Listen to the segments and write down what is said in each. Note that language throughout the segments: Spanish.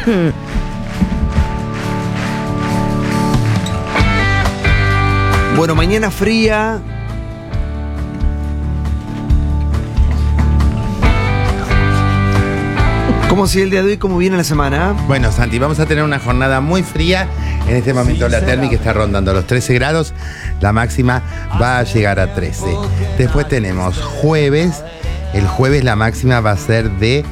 Bueno, mañana fría. ¿Cómo sigue el día de hoy? ¿Cómo viene la semana? Bueno, Santi, vamos a tener una jornada muy fría. En este momento la térmica está rondando los 13 grados. La máxima va a llegar a 13. Después tenemos jueves. El jueves la máxima va a ser de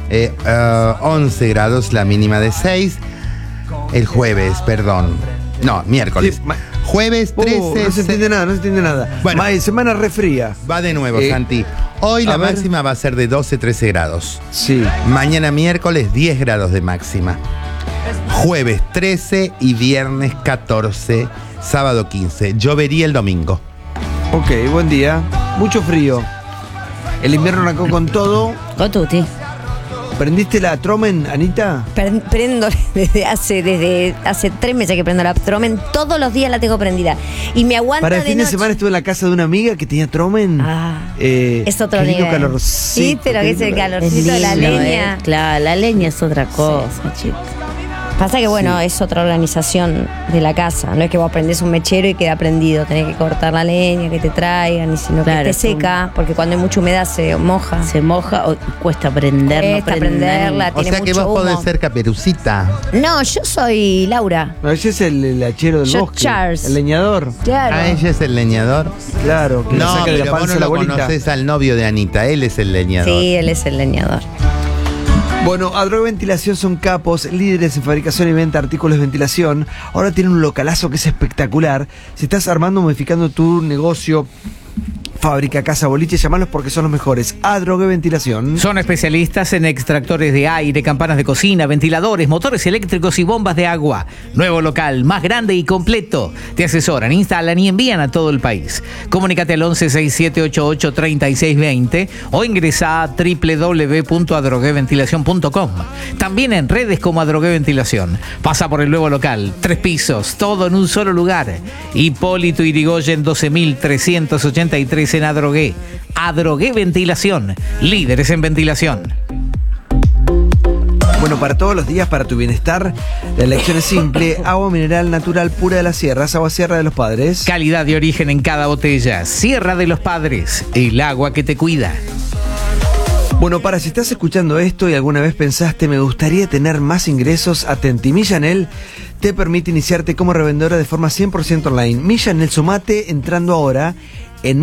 11 grados, la mínima de 6. El jueves, perdón. No, miércoles. Sí, jueves 13. No se entiende nada, Bueno, semana re fría. Va de nuevo, Santi. Hoy la máxima va a ser de 12-13 grados. Sí. Mañana miércoles 10 grados de máxima. Jueves 13 y viernes 14, sábado 15. Llovería el domingo. Ok, buen día. Mucho frío. El invierno arrancó con todo. Con tutti. ¿Prendiste la Tromen, Anita? Prendo desde hace 3 meses que prendo la Tromen. Todos los días la tengo prendida. Y me aguanta Para el fin de noche. semana estuve en la casa de una amiga que tenía Tromen. Es otro nivel. Calorcito. Sí, pero que es el calorcito de la leña. Claro, la leña es otra cosa, chicos. Pasa que, bueno, es otra organización de la casa. No es que vos prendés un mechero y queda prendido. Tenés que cortar la leña, que te traigan, y sino Claro, que esté seca, porque cuando hay mucha humedad se moja. Se moja o cuesta prenderla. Cuesta prenderla. O Tiene sea que mucho vos podés humo. ser Caperucita. No, yo soy Laura. No, ese es el hachero del Yo, bosque. Charles. El leñador. Claro. Ah, ella es el leñador. Claro, que le No, saca de la pero vos panza no la lo bolita. conocés al novio de Anita. Él es el leñador. Sí, él es el leñador. Bueno, Adrogué Ventilación son capos, líderes en fabricación y venta de artículos de ventilación. Ahora tienen un localazo que es espectacular. Si estás armando o modificando tu negocio, fábrica, casa, boliche, llamalos porque son los mejores. Adrogué Ventilación. Son especialistas en extractores de aire, campanas de cocina, ventiladores, motores eléctricos y bombas de agua. Nuevo local, más grande y completo. Te asesoran, instalan y envían a todo el país. Comunícate al 1167883620 o ingresa a www.adrogueventilacion.com. También en redes como Adrogué Ventilación. Pasa por el nuevo local, 3 pisos, todo en un solo lugar. Hipólito Yrigoyen 12383 en Adrogué. Adrogué Ventilación, líderes en ventilación. Bueno, para todos los días, para tu bienestar, la elección es simple. Agua mineral natural pura de las sierras, agua Sierra de los Padres. Calidad de origen en cada botella. Sierra de los Padres, el agua que te cuida. Bueno, si estás escuchando esto y alguna vez pensaste, me gustaría tener más ingresos, atenti. Millanel te permite iniciarte como revendedora de forma 100% online. Millanel, sumate entrando ahora en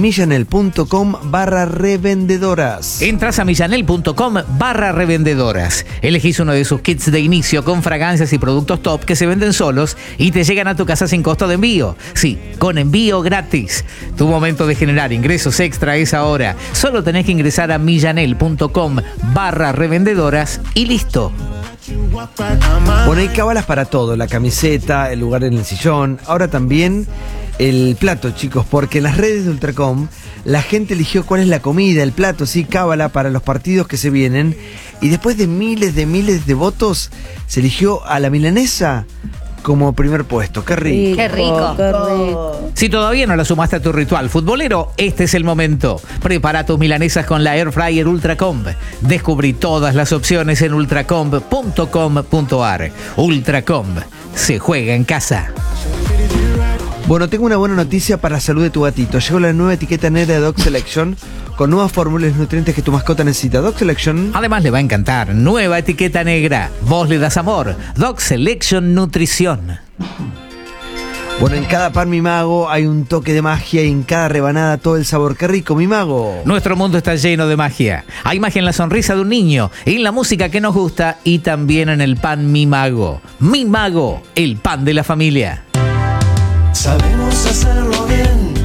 millanel.com/revendedoras. Entras a millanel.com/revendedoras. Elegís uno de sus kits de inicio con fragancias y productos top que se venden solos y te llegan a tu casa sin costo de envío. Sí, con envío gratis. Tu momento de generar ingresos extra es ahora. Solo tenés que ingresar a millanel.com/revendedoras y listo. Bueno, hay cábalas para todo, la camiseta, el lugar en el sillón, ahora también el plato, chicos, porque en las redes de Ultracom la gente eligió cuál es la comida, el plato, sí, cábala para los partidos que se vienen, y después de miles de votos se eligió a la milanesa como primer puesto. Qué rico. Qué rico. Qué rico. Si todavía no la sumaste a tu ritual futbolero, este es el momento. Prepara tus milanesas con la Air Fryer Ultracomb. Descubrí todas las opciones en ultracomb.com.ar. Ultracomb. Se juega en casa. Bueno, tengo una buena noticia para la salud de tu gatito. Llegó la nueva etiqueta negra de Dog Selection con nuevas fórmulas y nutrientes que tu mascota necesita. Dog Selection. Además le va a encantar. Nueva etiqueta negra. Vos le das amor. Dog Selection Nutrición. Bueno, en cada pan Mi Mago hay un toque de magia y en cada rebanada todo el sabor. ¡Qué rico, Mi Mago! Nuestro mundo está lleno de magia. Hay magia en la sonrisa de un niño, en la música que nos gusta y también en el pan Mi Mago. Mi Mago, el pan de la familia. Sabemos hacerlo bien.